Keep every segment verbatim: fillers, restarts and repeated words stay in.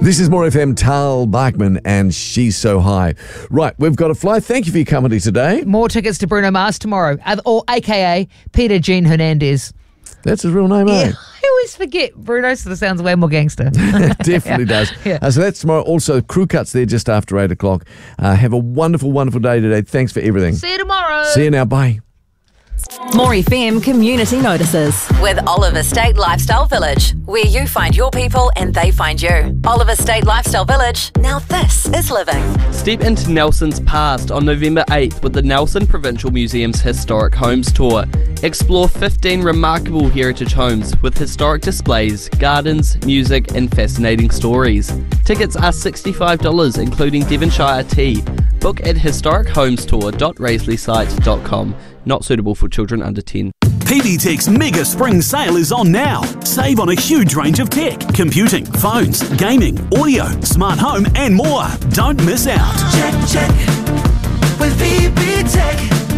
This is More F M, Tal Bachman, and She's So High. Right, we've got to fly. Thank you for your company today. More tickets to Bruno Mars tomorrow, or A K A Peter Jean Hernandez. That's his real name, eh? Yeah, I always forget. Bruno sort of sounds way more gangster. Definitely Yeah. does. Yeah. Uh, so that's tomorrow. Also, Crew Cuts there just after eight o'clock. Uh, have a wonderful, wonderful day today. Thanks for everything. See you tomorrow. See you now. Bye. More F M Community Notices with Oliver State Lifestyle Village, where you find your people and they find you. Oliver State Lifestyle Village, now this is living. Step into Nelson's past on November eighth with the Nelson Provincial Museum's Historic Homes Tour. Explore fifteen remarkable heritage homes with historic displays, gardens, music and fascinating stories. Tickets are sixty-five dollars, including Devonshire tea. Book at historic homes tour dot raisley site dot com. Not suitable for children under ten. P D Tech's mega spring sale is on now. Save on a huge range of tech, computing, phones, gaming, audio, smart home and more. Don't miss out. Check, check with P D Tech.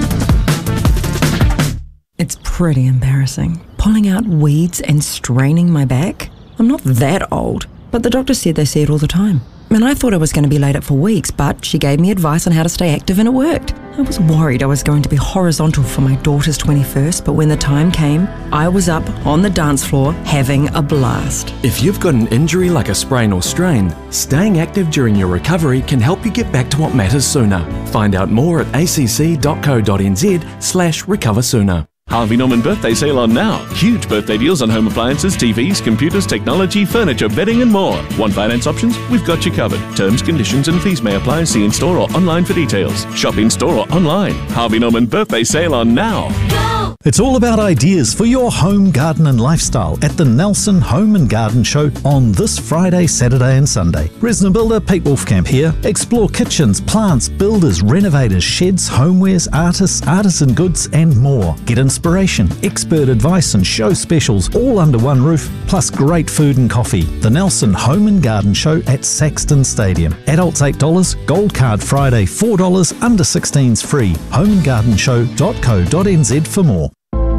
It's pretty embarrassing. Pulling out weeds and straining my back. I'm not that old, but the doctor said they see it all the time. And I thought I was going to be laid up for weeks, but she gave me advice on how to stay active and it worked. I was worried I was going to be horizontal for my daughter's twenty-first, but when the time came, I was up on the dance floor having a blast. If you've got an injury like a sprain or strain, staying active during your recovery can help you get back to what matters sooner. Find out more at acc.co.nz slash recover sooner. Harvey Norman birthday sale on now. Huge birthday deals on home appliances, T Vs, computers, technology, furniture, bedding and more. Want finance options? We've got you covered. Terms, conditions and fees may apply. See in store or online for details. Shop in store or online. Harvey Norman birthday sale on now. It's all about ideas for your home, garden and lifestyle at the Nelson Home and Garden Show on this Friday, Saturday and Sunday. Resident builder Pete Wolfcamp here. Explore kitchens, plants, builders, renovators, sheds, homewares, artists, artisan goods and more. Get inspiration, expert advice and show specials all under one roof, plus great food and coffee. The Nelson Home and Garden Show at Saxton Stadium. Adults eight dollars, Gold Card Friday four dollars, under sixteens free. home and garden show dot co dot n z for more.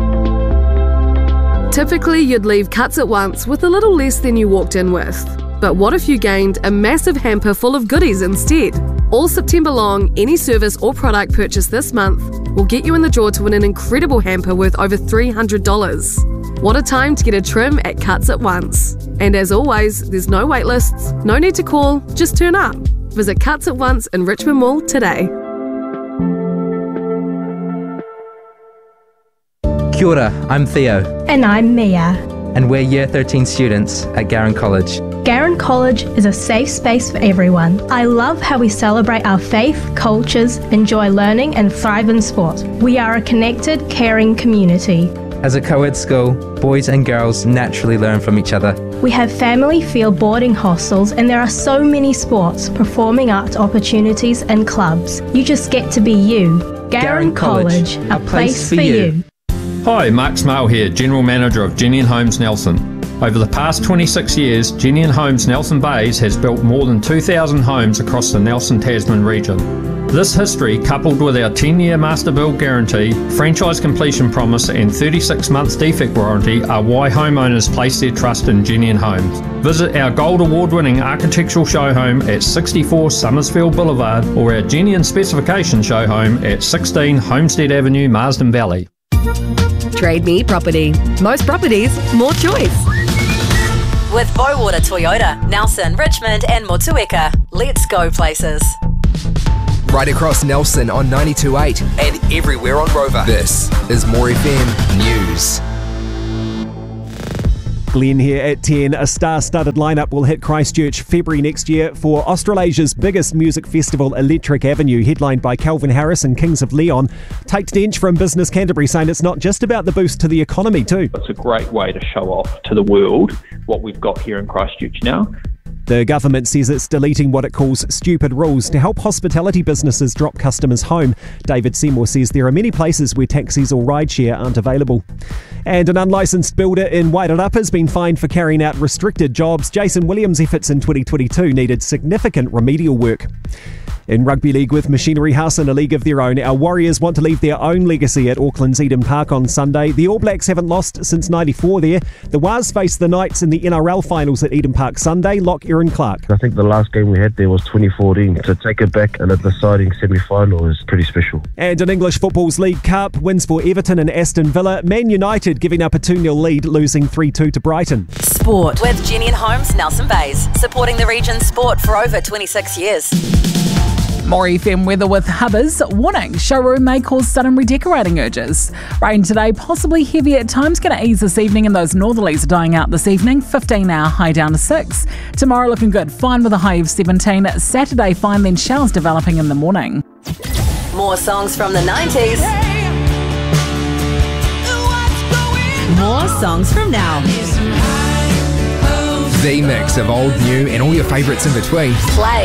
Typically, you'd leave Cuts at Once with a little less than you walked in with. But what if you gained a massive hamper full of goodies instead? All September long, any service or product purchased this month will get you in the draw to win an incredible hamper worth over three hundred dollars. What a time to get a trim at Cuts at Once. And as always, there's no wait lists, no need to call, just turn up. Visit Cuts at Once in Richmond Mall today. Kia ora, I'm Theo. And I'm Mia. And we're Year thirteen students at Garran College. Garran College is a safe space for everyone. I love how we celebrate our faith, cultures, enjoy learning and thrive in sport. We are a connected, caring community. As a co-ed school, boys and girls naturally learn from each other. We have family feel boarding hostels and there are so many sports, performing arts opportunities and clubs. You just get to be you. Garran College, a place for you. Hi, Mark Smale here, General Manager of Jenny and Homes Nelson. Over the past twenty-six years, Jenny and Homes Nelson Bays has built more than two thousand homes across the Nelson Tasman region. This history, coupled with our ten-year master build guarantee, franchise completion promise and thirty-six months defect warranty are why homeowners place their trust in Jenny and Homes. Visit our Gold Award-winning architectural show home at sixty-four Summersfield Boulevard or our Jenny and Specification show home at sixteen Homestead Avenue, Marsden Valley. Trade Me Property. Most properties, more choice. With Bowater Toyota, Nelson, Richmond and Motueka. Let's go places. Right across Nelson on ninety-two point eight and everywhere on Rover. This is More F M News. Glenn here at ten. A star-studded lineup will hit Christchurch February next year for Australasia's biggest music festival, Electric Avenue, headlined by Calvin Harris and Kings of Leon. Tate Dench from Business Canterbury saying it's not just about the boost to the economy too. It's a great way to show off to the world what we've got here in Christchurch now. The government says it's deleting what it calls stupid rules to help hospitality businesses drop customers home. David Seymour says there are many places where taxis or rideshare aren't available. And an unlicensed builder in Wairarapa has been fined for carrying out restricted jobs. Jason Williams' efforts in twenty twenty-two needed significant remedial work. In rugby league with Machinery House in a league of their own, our Warriors want to leave their own legacy at Auckland's Eden Park on Sunday. The All Blacks haven't lost since ninety-four there. The Wars face the Knights in the N R L finals at Eden Park Sunday. Lock Aaron Clark. I think the last game we had there was twenty fourteen. To take it back in a deciding semi-final is pretty special. And in English Football's League Cup, wins for Everton and Aston Villa. Man United giving up a two nil lead, losing three two to Brighton. Sport with Jenny and Holmes Nelson Bays, supporting the region's sport for over twenty-six years. More F M weather with Hubbers. Warning, showroom may cause sudden redecorating urges. Rain today, possibly heavy at times, going to ease this evening and those northerlies are dying out this evening. fifteen hour high down to six. Tomorrow looking good, fine with a high of seventeen. Saturday fine, then showers developing in the morning. More songs from the nineties. More songs from now. The mix of old, new and all your favourites in between. Play